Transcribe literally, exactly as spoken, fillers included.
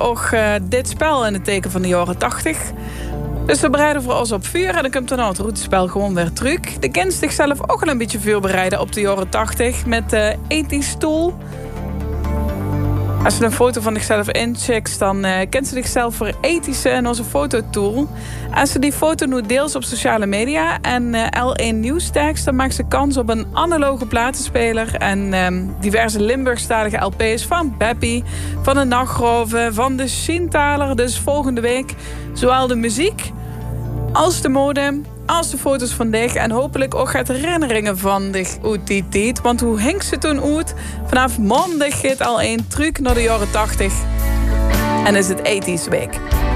ook uh, dit spel in het teken van de jaren tachtig. Dus we bereiden voor ons op vuur en dan komt dan nou het routespel gewoon weer terug. De kind zichzelf ook al een beetje vuur bereiden op de jaren tachtig met de ethisch stoel. Als je een foto van zichzelf incheckt, dan uh, kent ze zichzelf voor ethische en onze fototool. Als ze die foto nu deelt op sociale media en uh, L één Nieuws tagt, dan maakt ze kans op een analoge platenspeler en um, diverse Limburgstalige L P's van Beppie, van de Nachtgroven, van de Schientaler. Dus volgende week zowel de muziek als de mode, als de foto's van dich en hopelijk ook het herinneringen van dich uit die tijd. Want hoe hing ze toen uit? Vanaf maandag gaat al een truc naar de jaren tachtig. En is het ethisch week.